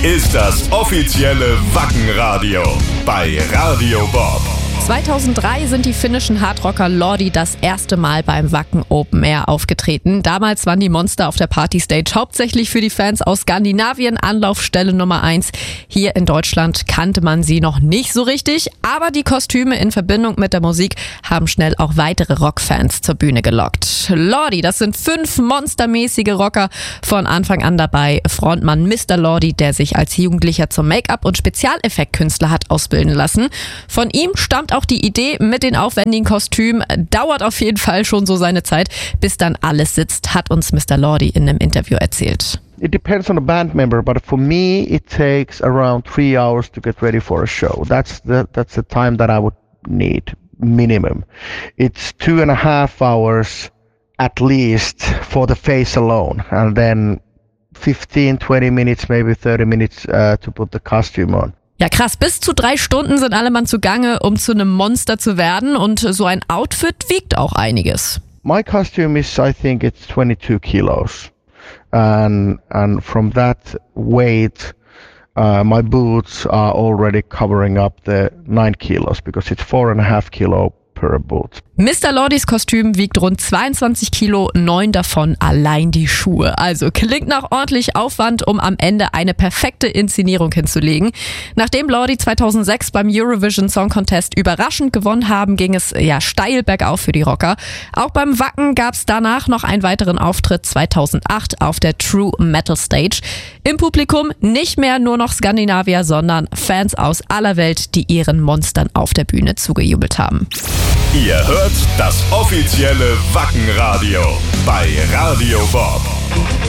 ist das offizielle Wacken-Radio bei Radio Bob. 2003 sind die finnischen Hardrocker Lordi das erste Mal beim Wacken Open Air aufgetreten. Damals waren die Monster auf der Partystage hauptsächlich für die Fans aus Skandinavien Anlaufstelle Nummer 1. Hier in Deutschland kannte man sie noch nicht so richtig, aber die Kostüme in Verbindung mit der Musik haben schnell auch weitere Rockfans zur Bühne gelockt. Lordi, das sind 5 monstermäßige Rocker von Anfang an dabei. Frontmann Mr. Lordi, der sich als Jugendlicher zum Make-up- und Spezialeffektkünstler hat ausbilden lassen. Von ihm stammt auch die Idee mit den aufwendigen Kostümen. Dauert auf jeden Fall schon so seine Zeit, bis dann alles sitzt, hat uns Mr. Lordi in einem Interview erzählt. It depends on the band member, but for me it takes around 3 hours to get ready for a show. That's the time that I would need minimum. It's 2.5 hours at least for the face alone, and then 15-20 minutes, maybe 30 minutes to put the costume on. Ja krass, bis zu 3 Stunden sind alle Mann zugange, um zu einem Monster zu werden, und so ein Outfit wiegt auch einiges. My costume is, I think it's 22 kilos, and from that weight my boots are already covering up the 9 kilos because it's 4.5 kilo per boot. Mr. Lordis Kostüm wiegt rund 22 Kilo, 9 davon allein die Schuhe. Also klingt nach ordentlich Aufwand, um am Ende eine perfekte Inszenierung hinzulegen. Nachdem Lordi 2006 beim Eurovision Song Contest überraschend gewonnen haben, ging es steil bergauf für die Rocker. Auch beim Wacken gab es danach noch einen weiteren Auftritt 2008 auf der True Metal Stage. Im Publikum nicht mehr nur noch Skandinavier, sondern Fans aus aller Welt, die ihren Monstern auf der Bühne zugejubelt haben. Ihr hört das offizielle Wacken-Radio bei Radio Bob.